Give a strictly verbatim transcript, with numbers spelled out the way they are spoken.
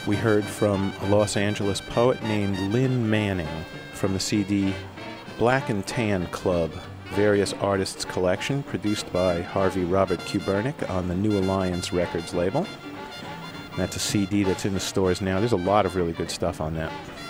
we heard from a Los Angeles poet named Lynn Manning from the C D Black and Tan Club, Various Artists Collection, produced by Harvey Robert Kubernik on the New Alliance Records label. That's a C D that's in the stores now. There's a lot of really good stuff on that.